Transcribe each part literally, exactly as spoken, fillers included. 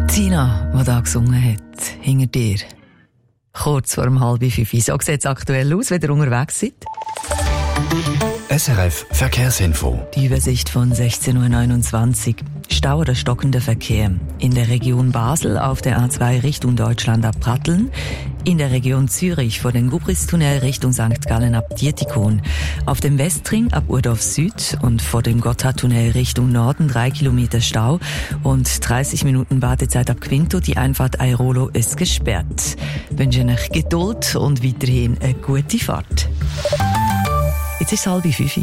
Tina, die da gesungen hat, hinter dir. Kurz vor dem halb fünf. So sieht es aktuell aus, wenn ihr unterwegs seid. S R F Verkehrsinfo. Die Übersicht von sechzehn Uhr neunundzwanzig. Stau oder stockender Verkehr. In der Region Basel auf der A zwei Richtung Deutschland ab Pratteln. In der Region Zürich vor dem Gubristunnel Richtung Sankt Gallen ab Dietikon. Auf dem Westring ab Urdorf Süd und vor dem Gotthardtunnel Richtung Norden drei Kilometer Stau und dreißig Minuten Wartezeit ab Quinto. Die Einfahrt Airolo ist gesperrt. Ich wünsche euch Geduld und weiterhin eine gute Fahrt. Jetzt ist es halb fünf.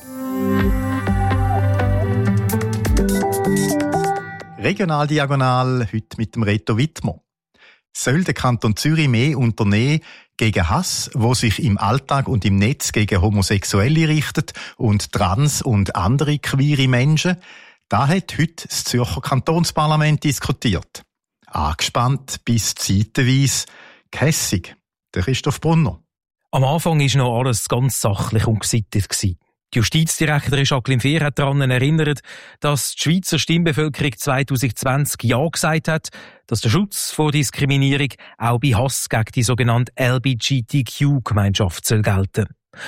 Regional Diagonal, heute mit dem Reto Wittmer. Soll der Kanton Zürich mehr unternehmen gegen Hass, wo sich im Alltag und im Netz gegen Homosexuelle richtet und Trans- und andere queere Menschen? Da hat heute das Zürcher Kantonsparlament diskutiert. Angespannt bis zeitweise gehässig. Der Christoph Brunner. Am Anfang war noch alles ganz sachlich und gesittet. Die Justizdirektorin Jacqueline Fehr hat daran erinnert, dass die Schweizer Stimmbevölkerung zwanzig zwanzig Ja gesagt hat, dass der Schutz vor Diskriminierung auch bei Hass gegen die sogenannte L G B T Q-Gemeinschaft soll gelten.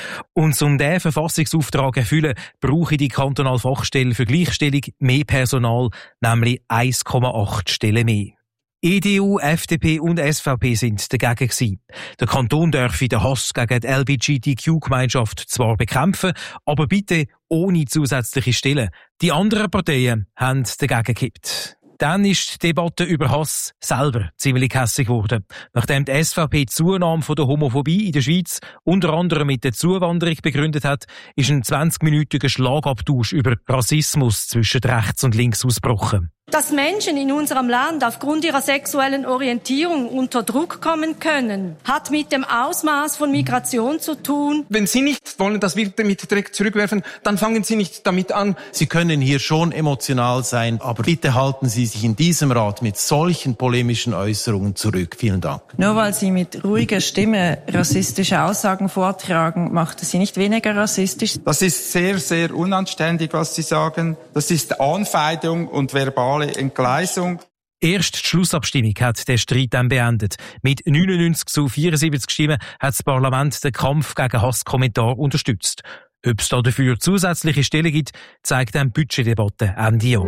Und um diesen Verfassungsauftrag zu erfüllen, brauche die kantonale Fachstelle für Gleichstellung mehr Personal, nämlich eins Komma acht Stellen mehr. E D U, F D P und S V P sind dagegen gewesen. Der Kanton dürfe den Hass gegen die L G B T Q-Gemeinschaft zwar bekämpfen, aber bitte ohne zusätzliche Stellen. Die anderen Parteien haben dagegen gekippt. Dann ist die Debatte über Hass selber ziemlich hässig geworden. Nachdem die S V P die Zunahme von der Homophobie in der Schweiz unter anderem mit der Zuwanderung begründet hat, ist ein zwanzigminütiger Schlagabtausch über Rassismus zwischen rechts und links ausgebrochen. Dass Menschen in unserem Land aufgrund ihrer sexuellen Orientierung unter Druck kommen können, hat mit dem Ausmaß von Migration zu tun. Wenn Sie nicht wollen, dass wir damit direkt zurückwerfen, dann fangen Sie nicht damit an. Sie können hier schon emotional sein, aber bitte halten Sie sich in diesem Rat mit solchen polemischen Äußerungen zurück. Vielen Dank. Nur weil Sie mit ruhiger Stimme rassistische Aussagen vortragen, macht es Sie nicht weniger rassistisch. Das ist sehr, sehr unanständig, was Sie sagen. Das ist Anfeindung und verbale Entgleisung. Erst die Schlussabstimmung hat den Streit dann beendet. Mit neunundneunzig zu vierundsiebzig Stimmen hat das Parlament den Kampf gegen Hasskommentar unterstützt. Ob es dafür zusätzliche Stellen gibt, zeigt eine Budgetdebatte Ende Jahr.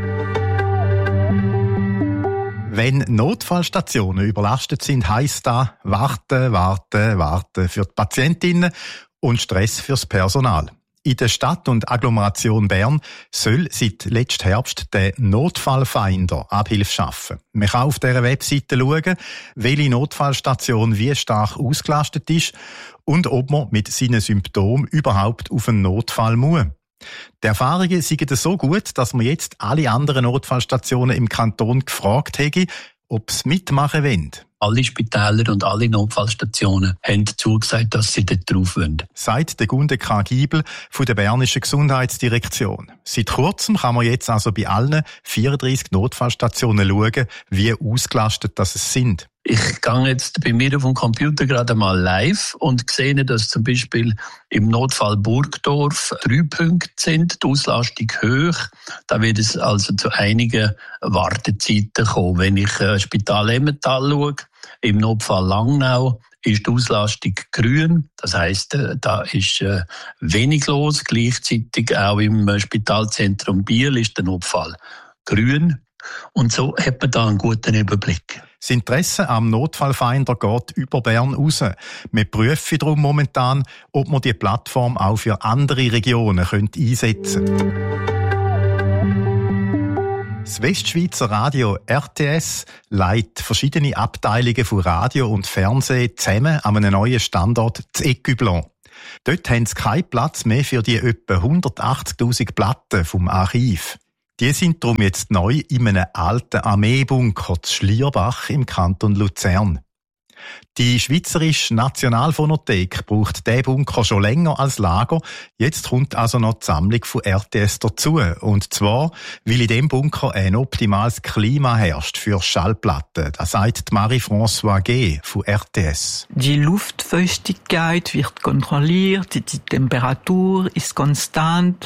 Wenn Notfallstationen überlastet sind, heisst das warten, warten, warten für die Patientinnen und Stress fürs Personal. In der Stadt und Agglomeration Bern soll seit letztem Herbst der Notfallfinder Abhilfe schaffen. Man kann auf dieser Webseite schauen, welche Notfallstation wie stark ausgelastet ist und ob man mit seinen Symptomen überhaupt auf einen Notfall muss. Die Erfahrungen sind so gut, dass man jetzt alle anderen Notfallstationen im Kanton gefragt hätte, ob sie mitmachen wollen. Alle Spitäler und alle Notfallstationen haben zugesagt, dass sie dort drauf wollen. Sagt der Gunde K. Giebel von der Bernischen Gesundheitsdirektion. Seit kurzem kann man jetzt also bei allen vierunddreissig Notfallstationen schauen, wie ausgelastet das es sind. Ich gehe jetzt bei mir auf dem Computer gerade mal live und sehe, dass zum Beispiel im Notfall Burgdorf drei Punkte sind, die Auslastung hoch. Da wird es also zu einigen Wartezeiten kommen. Wenn ich äh, Spital Emmental schaue, im Notfall Langnau ist die Auslastung grün. Das heisst, äh, da ist äh, wenig los. Gleichzeitig auch im äh, Spitalzentrum Biel ist der Notfall grün. Und so hat man da einen guten Überblick. Das Interesse am Notfallfinder geht über Bern raus. Wir prüfen darum momentan, ob man die Plattform auch für andere Regionen einsetzen könnte. Das Westschweizer Radio R T S leitet verschiedene Abteilungen von Radio und Fernsehen zusammen an einem neuen Standort zu Écublens. Dort haben sie keinen Platz mehr für die etwa hundertachtzigtausend Platten vom Archiv. Die sind darum jetzt neu in einem alten Armeebunker zu Schlierbach im Kanton Luzern. Die Schweizerische Nationalphonothek braucht diesen Bunker schon länger als Lager. Jetzt kommt also noch die Sammlung von R T S dazu. Und zwar, weil in diesem Bunker ein optimales Klima herrscht für Schallplatten. Das sagt Marie-Françoise Gay von R T S. Die Luftfeuchtigkeit wird kontrolliert, die Temperatur ist konstant.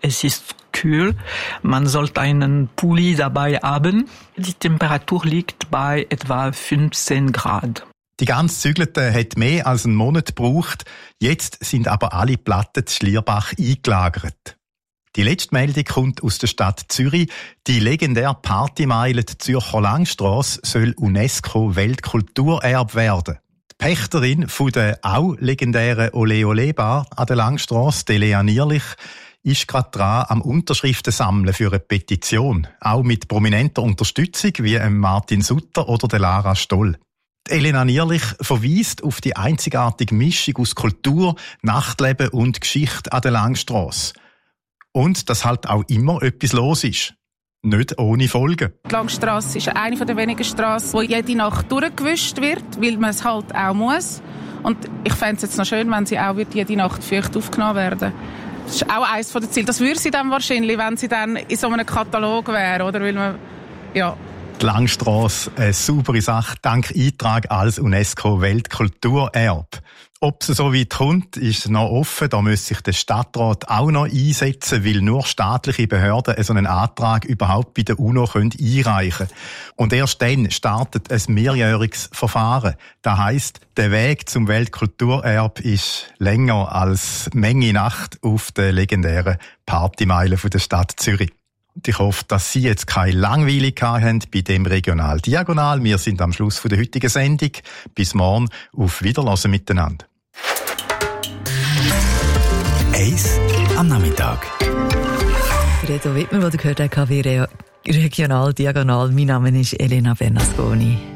es ist kühl. Man sollte einen Pulli dabei haben. Die Temperatur liegt bei etwa fünfzehn Grad. Die ganze Zügelte hat mehr als einen Monat gebraucht. Jetzt sind aber alle Platten zu Schlierbach eingelagert. Die letzte Meldung kommt aus der Stadt Zürich. Die legendäre Partymeile Zürcher Langstrasse soll UNESCO-Weltkulturerbe werden. Die Pächterin von der auch legendären Ole Ole Bar an der Langstrasse, Lea Nierlich, ist gerade dran am Unterschriften sammeln für eine Petition. Auch mit prominenter Unterstützung wie Martin Sutter oder der Lara Stoll. Die Elena Nierlich verweist auf die einzigartige Mischung aus Kultur, Nachtleben und Geschichte an der Langstrasse. Und dass halt auch immer etwas los ist. Nicht ohne Folgen. Die Langstrasse ist eine der wenigen Strassen, wo jede Nacht durchgewischt wird, weil man es halt auch muss. Und ich fände es jetzt noch schön, wenn sie auch jede Nacht feucht aufgenommen werden. Das ist auch eines der Ziele. Das würde sie dann wahrscheinlich, wenn sie dann in so einem Katalog wäre, oder? Weil man, ja. Die Langstrasse, eine saubere Sache, dank Eintrag als UNESCO-Weltkulturerbe. Ob es so weit kommt, ist noch offen. Da muss sich der Stadtrat auch noch einsetzen, weil nur staatliche Behörden so einen Antrag überhaupt bei der UNO einreichen können. Und erst dann startet ein mehrjähriges Verfahren. Das heisst, der Weg zum Weltkulturerbe ist länger als Menge Nacht auf der legendären Partymeile der Stadt Zürich. Und ich hoffe, dass Sie jetzt keine Langweiligkeit haben bei dem Regional Diagonal. Wir sind am Schluss der heutigen Sendung. Bis morgen. Auf Wiederhören miteinander. Eis am Nachmittag. Reto Wittmer, der gehört hat, Regional Diagonal. Mein Name ist Elena Bernasconi.